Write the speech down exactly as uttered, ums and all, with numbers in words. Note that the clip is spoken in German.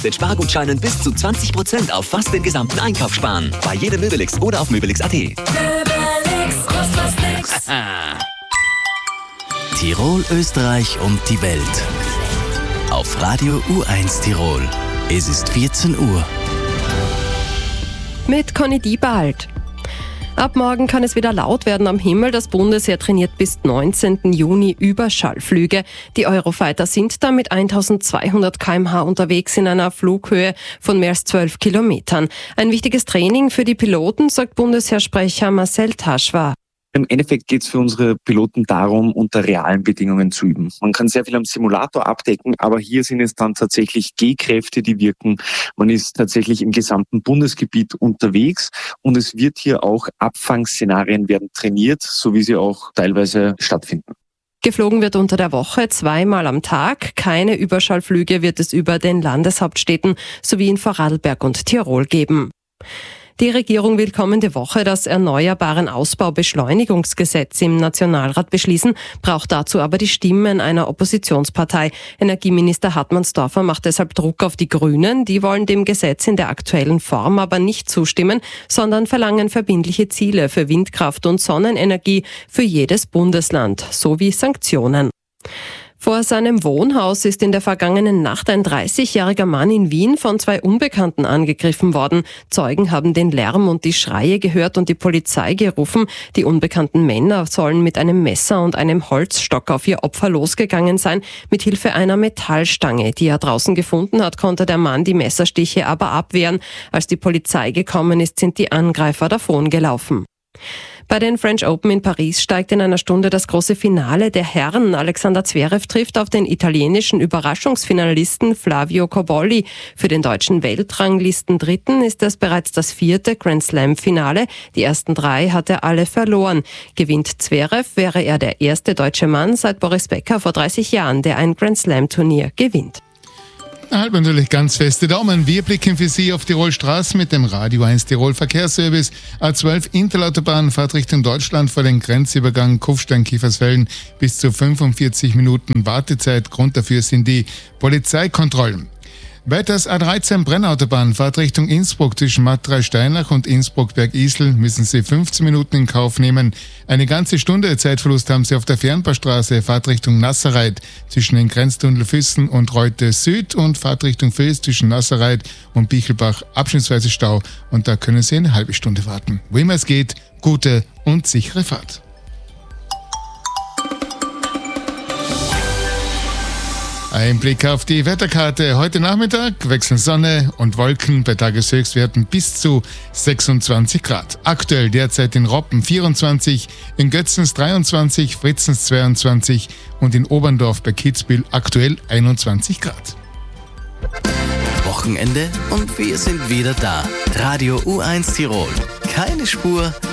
Mit Spargutscheinen bis zu zwanzig Prozent auf fast den gesamten Einkauf sparen. Bei jedem Möbelix oder auf möbelix punkt at. Möbelix, kostet was nix. Tirol, Österreich und die Welt. Auf Radio U eins Tirol. Es ist vierzehn Uhr. Mit Conny Diebald. Ab morgen kann es wieder laut werden am Himmel. Das Bundesheer trainiert bis neunzehnten Juni Überschallflüge. Die Eurofighter sind da mit eintausendzweihundert Kilometer pro Stunde unterwegs in einer Flughöhe von mehr als zwölf Kilometern. Ein wichtiges Training für die Piloten, sagt Bundesheersprecher Marcel Taschwa. Im Endeffekt geht es für unsere Piloten darum, unter realen Bedingungen zu üben. Man kann sehr viel am Simulator abdecken, aber hier sind es dann tatsächlich G-Kräfte, die wirken. Man ist tatsächlich im gesamten Bundesgebiet unterwegs und es wird hier auch Abfangszenarien werden trainiert, so wie sie auch teilweise stattfinden. Geflogen wird unter der Woche zweimal am Tag. Keine Überschallflüge wird es über den Landeshauptstädten sowie in Vorarlberg und Tirol geben. Die Regierung will kommende Woche das Erneuerbaren Ausbau-Beschleunigungsgesetz im Nationalrat beschließen, braucht dazu aber die Stimmen einer Oppositionspartei. Energieminister Hartmannsdorfer macht deshalb Druck auf die Grünen. Die wollen dem Gesetz in der aktuellen Form aber nicht zustimmen, sondern verlangen verbindliche Ziele für Windkraft und Sonnenenergie für jedes Bundesland sowie Sanktionen. Vor seinem Wohnhaus ist in der vergangenen Nacht ein dreißigjähriger Mann in Wien von zwei Unbekannten angegriffen worden. Zeugen haben den Lärm und die Schreie gehört und die Polizei gerufen. Die unbekannten Männer sollen mit einem Messer und einem Holzstock auf ihr Opfer losgegangen sein. Mithilfe einer Metallstange, die er draußen gefunden hat, konnte der Mann die Messerstiche aber abwehren. Als die Polizei gekommen ist, sind die Angreifer davongelaufen. Bei den French Open in Paris steigt in einer Stunde das große Finale der Herren. Alexander Zverev trifft auf den italienischen Überraschungsfinalisten Flavio Cobolli. Für den deutschen Weltranglisten-Dritten ist es bereits das vierte Grand-Slam-Finale. Die ersten drei hat er alle verloren. Gewinnt Zverev, wäre er der erste deutsche Mann seit Boris Becker vor dreißig Jahren, der ein Grand-Slam-Turnier gewinnt. Halt natürlich ganz feste Daumen. Wir blicken für Sie auf Tirol Straßen mit dem Radio eins Tirol Verkehrsservice. A zwölf Interlautobahn, Fahrtrichtung Deutschland vor den Grenzübergang Kufstein-Kiefersfelden bis zu fünfundvierzig Minuten Wartezeit. Grund dafür sind die Polizeikontrollen. Weiters A dreizehn Brennautobahn, Fahrtrichtung Innsbruck zwischen Matrei-Steinach und Innsbruck-Bergisel müssen Sie fünfzehn Minuten in Kauf nehmen. Eine ganze Stunde Zeitverlust haben Sie auf der Fernbahnstraße, Fahrtrichtung Nasserreit zwischen den Grenztunnel Füssen und Reute Süd und Fahrtrichtung Vils zwischen Nasserreit und Bichelbach abschnittsweise Stau und da können Sie eine halbe Stunde warten. Wo immer es geht, gute und sichere Fahrt. Ein Blick auf die Wetterkarte. Heute Nachmittag wechseln Sonne und Wolken bei Tageshöchstwerten bis zu sechsundzwanzig Grad. Aktuell derzeit in Roppen vierundzwanzig, in Götzens dreiundzwanzig, Fritzens zweiundzwanzig und in Oberndorf bei Kitzbühel aktuell einundzwanzig Grad. Wochenende und wir sind wieder da. Radio U eins Tirol. Keine Spur,